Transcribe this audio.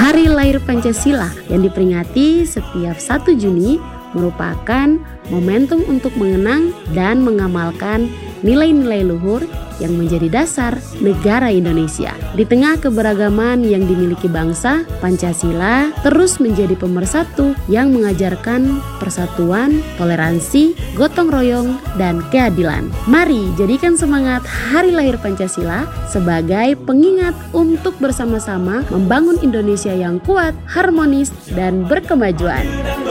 Hari lahir Pancasila yang diperingati setiap 1 Juni merupakan momentum untuk mengenang dan mengamalkan nilai-nilai luhur yang menjadi dasar negara Indonesia. Di tengah keberagaman yang dimiliki bangsa, Pancasila terus menjadi pemersatu yang mengajarkan persatuan, toleransi, gotong royong, dan keadilan. Mari jadikan semangat Hari Lahir Pancasila sebagai pengingat untuk bersama-sama membangun Indonesia yang kuat, harmonis, dan berkemajuan.